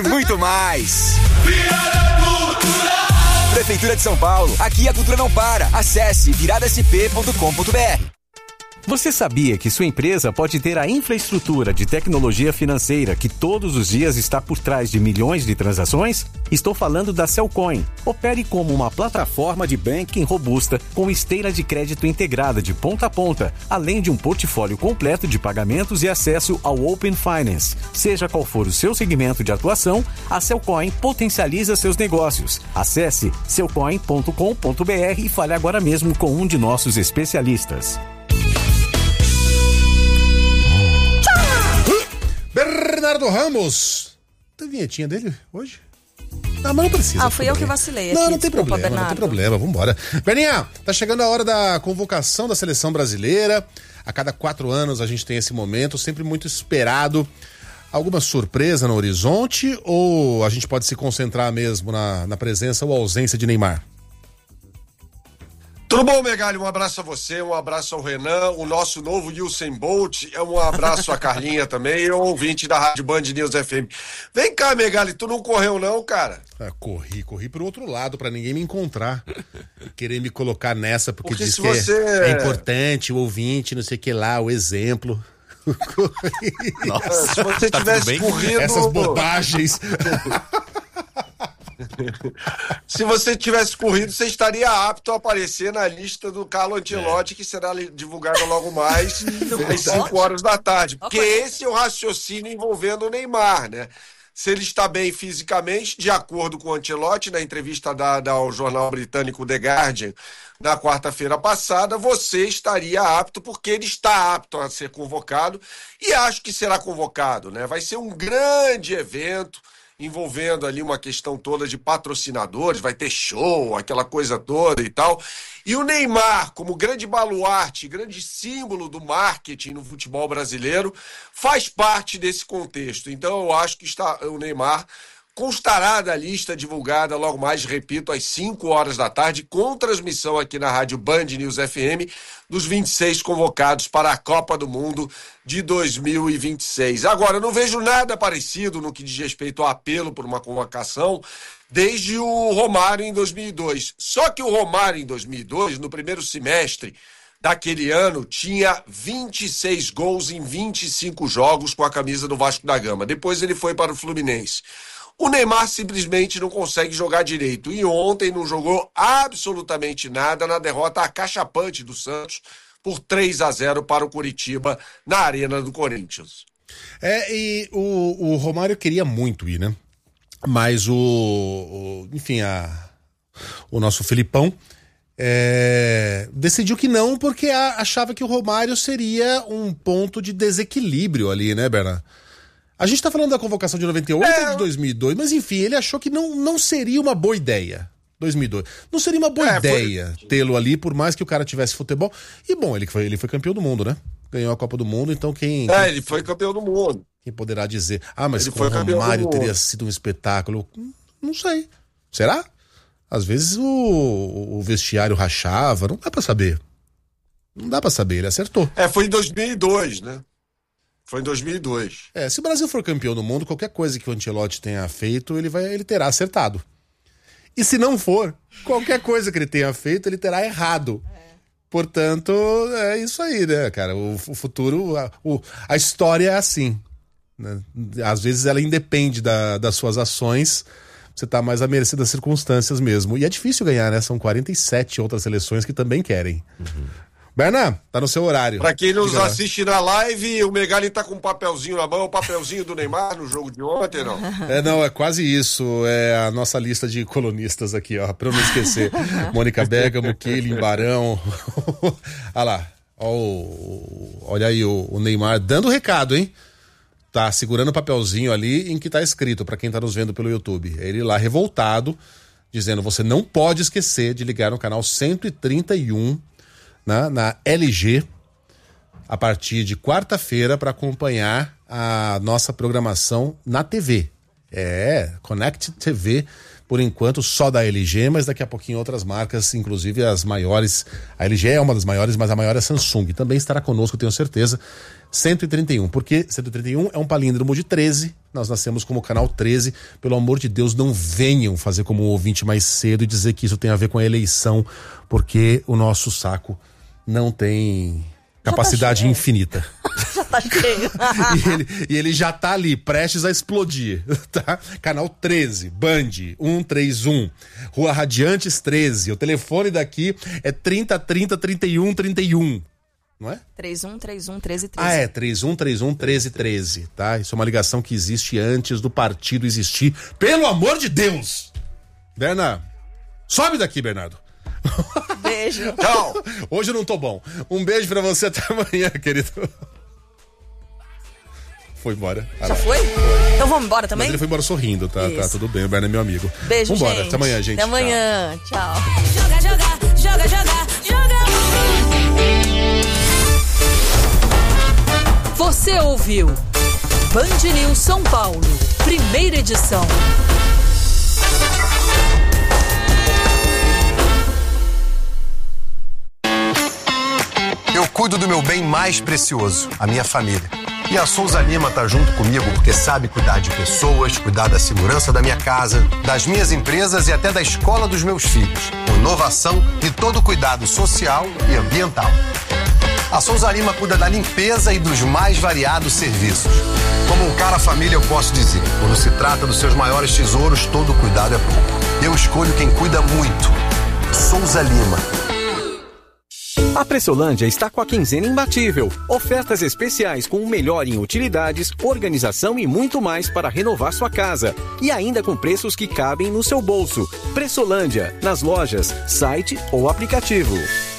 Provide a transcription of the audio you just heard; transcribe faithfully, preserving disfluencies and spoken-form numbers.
e muito mais. Prefeitura de São Paulo, aqui a cultura não para. Acesse virada s p ponto com ponto b r. Você sabia que sua empresa pode ter a infraestrutura de tecnologia financeira que todos os dias está por trás de milhões de transações? Estou falando da Cellcoin. Opere como uma plataforma de banking robusta com esteira de crédito integrada de ponta a ponta, além de um portfólio completo de pagamentos e acesso ao Open Finance. Seja qual for o seu segmento de atuação, a Cellcoin potencializa seus negócios. Acesse cellcoin ponto com ponto b r e fale agora mesmo com um de nossos especialistas. Bernardo Ramos. Tem vinhetinha dele hoje? Não, mas não precisa. Ah, fui eu que vacilei. Não, aqui, não tem desculpa, problema, Bernardo. não tem problema, vambora. Berninha, tá chegando a hora da convocação da seleção brasileira. A cada quatro anos a gente tem esse momento, sempre muito esperado. Alguma surpresa no horizonte ou a gente pode se concentrar mesmo na, na presença ou ausência de Neymar? Tudo bom, Megali? Um abraço a você, um abraço ao Renan, o nosso novo Usain Bolt, um abraço a Carlinha também, e o ouvinte da Rádio Band News F M. Vem cá, Megali, tu não correu não, cara? Ah, corri, corri pro outro lado pra ninguém me encontrar. Querer me colocar nessa porque, porque diz que você... é, é importante o ouvinte, não sei o que lá, o exemplo. Nossa, se você tá tivesse corrido... Essas bobagens... Se você tivesse corrido, você estaria apto a aparecer na lista do Carlo Ancelotti, é. que será divulgada logo mais às cinco horas da tarde. Porque okay. esse é o raciocínio envolvendo o Neymar, né? Se ele está bem fisicamente, de acordo com o Ancelotti, na entrevista dada ao jornal britânico The Guardian, na quarta-feira passada, você estaria apto, porque ele está apto a ser convocado, e acho que será convocado, né? Vai ser um grande evento, envolvendo ali uma questão toda de patrocinadores, vai ter show, aquela coisa toda e tal. E o Neymar, como grande baluarte, grande símbolo do marketing no futebol brasileiro, faz parte desse contexto. Então eu acho que está, o Neymar constará da lista divulgada logo mais, repito, às cinco horas da tarde, com transmissão aqui na Rádio Band News F M, dos vinte e seis convocados para a Copa do Mundo de dois mil e vinte e seis. Agora, eu não vejo nada parecido no que diz respeito ao apelo por uma convocação desde o Romário em dois mil e dois. Só que o Romário em dois mil e dois, no primeiro semestre daquele ano, tinha vinte e seis gols em vinte e cinco jogos com a camisa do Vasco da Gama. Depois ele foi para o Fluminense. O Neymar simplesmente não consegue jogar direito. E ontem não jogou absolutamente nada na derrota acachapante do Santos por três a zero para o Coritiba na Arena do Corinthians. É, e o, o Romário queria muito ir, né? Mas o, o enfim, a, o nosso Felipão é, decidiu que não, porque a, achava que o Romário seria um ponto de desequilíbrio ali, né, Bernardo? A gente tá falando da convocação de noventa e oito é. ou de dois mil e dois, mas enfim, ele achou que não, não seria uma boa ideia. dois mil e dois. Não seria uma boa é, ideia foi... tê-lo ali, por mais que o cara tivesse futebol. E bom, ele foi, ele foi campeão do mundo, né? Ganhou a Copa do Mundo, então quem... É, quem, ele foi campeão do mundo. Quem poderá dizer, ah, mas ele com o Romário teria sido um espetáculo? Não sei. Será? Às vezes o, o vestiário rachava, não dá pra saber. Não dá pra saber, ele acertou. É, foi em dois mil e dois, né? Foi em dois mil e dois. É, se o Brasil for campeão do mundo, qualquer coisa que o Ancelotti tenha feito, ele, vai, ele terá acertado. E se não for, qualquer coisa que ele tenha feito, ele terá errado. É. Portanto, é isso aí, né, cara? O, o futuro, a, o, a história é assim, né? Às vezes ela independe da, das suas ações, você tá mais à mercê das circunstâncias mesmo. E é difícil ganhar, né? São quarenta e sete outras seleções que também querem. Uhum. Bernan, tá no seu horário. Pra quem nos Diga assiste lá. na live, o Megali tá com um papelzinho na mão, o papelzinho do Neymar no jogo de ontem, não? É, não, é quase isso. É a nossa lista de colunistas aqui, ó, pra eu não esquecer. Mônica Bergamo, Keilin Barão. Olha lá, ó, olha aí o, o Neymar dando recado, hein? Tá segurando o papelzinho ali em que tá escrito, pra quem tá nos vendo pelo YouTube. Ele lá revoltado, dizendo: você não pode esquecer de ligar no canal cento e trinta e um Na, na L G a partir de quarta-feira para acompanhar a nossa programação na T V. É, Connect T V por enquanto só da L G, mas daqui a pouquinho outras marcas, inclusive as maiores. A L G é uma das maiores, mas a maior é a Samsung. Também estará conosco, tenho certeza. cento e trinta e um, porque cento e trinta e um é um palíndromo de treze, nós nascemos como canal treze. Pelo amor de Deus, não venham fazer como o ouvinte mais cedo e dizer que isso tem a ver com a eleição, porque o nosso saco não tem capacidade já tá infinita. Já tá cheio. e, ele, e ele já tá ali, prestes a explodir, tá? Canal treze, Band, cento e trinta e um, Rua Radiantes treze, o telefone daqui é trinta, trinta, trinta e um, trinta e um, não é? três um três um, treze treze. Ah, é, três um três um, treze treze, tá? Isso é uma ligação que existe antes do partido existir. Pelo amor de Deus! Bernardo, sobe daqui, Bernardo. Beijo. Tchau. Hoje eu não tô bom. Um beijo pra você, até amanhã, querido. Foi embora. Já foi? foi? Então vamos embora também? Mas ele foi embora sorrindo, tá, tá tudo bem. O Bernardo é meu amigo. Beijo, Vambora, gente. até amanhã, gente. Até amanhã. Tchau. Tchau. Joga, joga, joga, joga, joga. Você ouviu Band News São Paulo, primeira edição. Eu cuido do meu bem mais precioso, a minha família. E a Souza Lima tá junto comigo porque sabe cuidar de pessoas, cuidar da segurança da minha casa, das minhas empresas e até da escola dos meus filhos. Com inovação e todo cuidado social e ambiental. A Souza Lima cuida da limpeza e dos mais variados serviços. Como um cara família, eu posso dizer, quando se trata dos seus maiores tesouros, todo cuidado é pouco. Eu escolho quem cuida muito. Souza Lima. A Pressolândia está com a quinzena imbatível. Ofertas especiais com o melhor em utilidades, organização e muito mais para renovar sua casa. E ainda com preços que cabem no seu bolso. Pressolândia, nas lojas, site ou aplicativo.